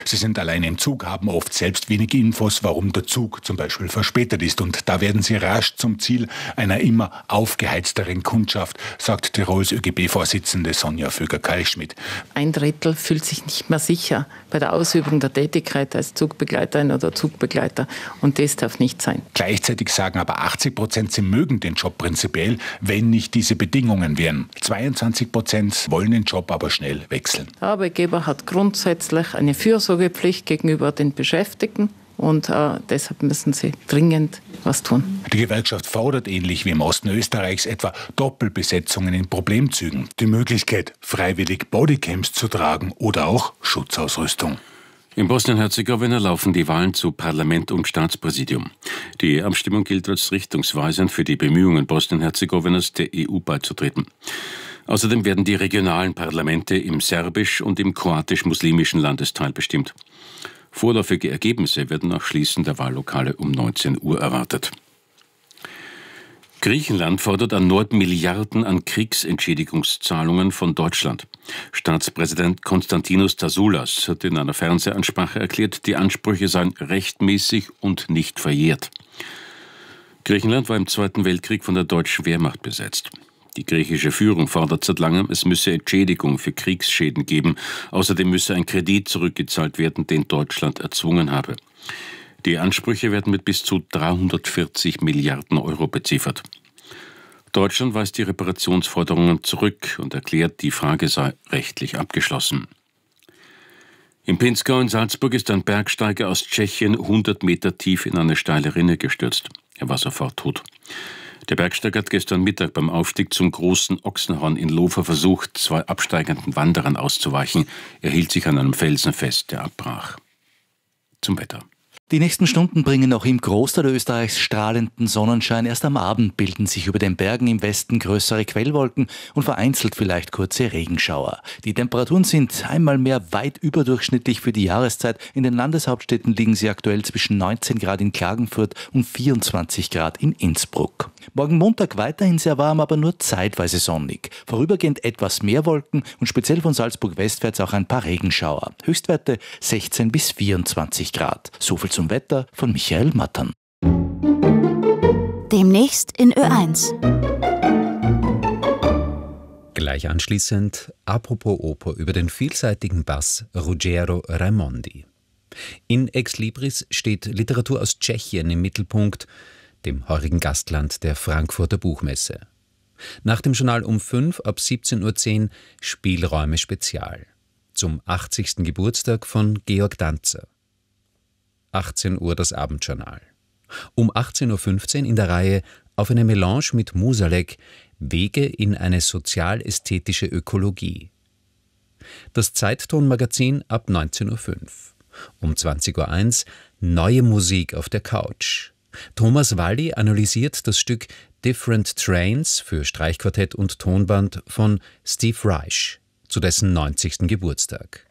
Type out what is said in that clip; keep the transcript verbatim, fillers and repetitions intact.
Sie sind alleine im Zug, haben oft selbst wenig Infos, warum der Zug zum Beispiel verspätet ist. Und da werden sie rasch zum Ziel einer immer aufgeheizteren Kundschaft, sagt Tirols ÖGB-Vorsitzende Sonja Vöger-Keilschmidt. Ein Drittel fühlt sich nicht mehr sicher bei der Ausübung der Tätigkeit als Zugbegleiterin oder Zugbegleiter. Und das darf nicht sein. Gleichzeitig sagen aber achtzig Prozent, sie mögen den Job prinzipiell, wenn nicht diese Bedingungen wären. zweiundzwanzig Prozent wollen den Job aber schnell wechseln. Der Arbeitgeber hat grundsätzlich eine Fürsorgepflicht gegenüber den Beschäftigten und äh, deshalb müssen sie dringend was tun. Die Gewerkschaft fordert ähnlich wie im Osten Österreichs etwa Doppelbesetzungen in Problemzügen, die Möglichkeit, freiwillig Bodycams zu tragen oder auch Schutzausrüstung. In Bosnien-Herzegowina laufen die Wahlen zu Parlament und Staatspräsidium. Die Abstimmung gilt als richtungsweisend für die Bemühungen Bosnien-Herzegowinas, der E U beizutreten. Außerdem werden die regionalen Parlamente im serbisch- und im kroatisch-muslimischen Landesteil bestimmt. Vorläufige Ergebnisse werden nach Schließen der Wahllokale um neunzehn Uhr erwartet. Griechenland fordert erneut Milliarden an Kriegsentschädigungszahlungen von Deutschland. Staatspräsident Konstantinos Tasoulas hat in einer Fernsehansprache erklärt, die Ansprüche seien rechtmäßig und nicht verjährt. Griechenland war im Zweiten Weltkrieg von der deutschen Wehrmacht besetzt. Die griechische Führung fordert seit langem, es müsse Entschädigung für Kriegsschäden geben. Außerdem müsse ein Kredit zurückgezahlt werden, den Deutschland erzwungen habe. Die Ansprüche werden mit bis zu dreihundertvierzig Milliarden Euro beziffert. Deutschland weist die Reparationsforderungen zurück und erklärt, die Frage sei rechtlich abgeschlossen. Im Pinzgau in Salzburg ist ein Bergsteiger aus Tschechien hundert Meter tief in eine steile Rinne gestürzt. Er war sofort tot. Der Bergsteiger hat gestern Mittag beim Aufstieg zum großen Ochsenhorn in Lofer versucht, zwei absteigenden Wanderern auszuweichen. Er hielt sich an einem Felsen fest, der abbrach. Zum Wetter. Die nächsten Stunden bringen auch im Großteil Österreichs strahlenden Sonnenschein. Erst am Abend bilden sich über den Bergen im Westen größere Quellwolken und vereinzelt vielleicht kurze Regenschauer. Die Temperaturen sind einmal mehr weit überdurchschnittlich für die Jahreszeit. In den Landeshauptstädten liegen sie aktuell zwischen neunzehn Grad in Klagenfurt und vierundzwanzig Grad in Innsbruck. Morgen Montag weiterhin sehr warm, aber nur zeitweise sonnig. Vorübergehend etwas mehr Wolken und speziell von Salzburg westwärts auch ein paar Regenschauer. Höchstwerte sechzehn bis vierundzwanzig Grad. So viel zum Wetter von Michael Mattern. Demnächst in Ö eins. Gleich anschließend Apropos Oper über den vielseitigen Bass Ruggero Raimondi. In Ex Libris steht Literatur aus Tschechien im Mittelpunkt, dem heurigen Gastland der Frankfurter Buchmesse. Nach dem Journal um fünf ab siebzehn Uhr zehn Spielräume Spezial zum achtzigsten Geburtstag von Georg Danzer. achtzehn Uhr das Abendjournal. Um achtzehn Uhr fünfzehn in der Reihe Auf eine Melange mit Musalek Wege in eine sozial-ästhetische Ökologie. Das Zeitton-Magazin ab neunzehn Uhr fünf. Um zwanzig Uhr eins Neue Musik auf der Couch. Thomas Walli analysiert das Stück Different Trains für Streichquartett und Tonband von Steve Reich zu dessen neunzigsten Geburtstag.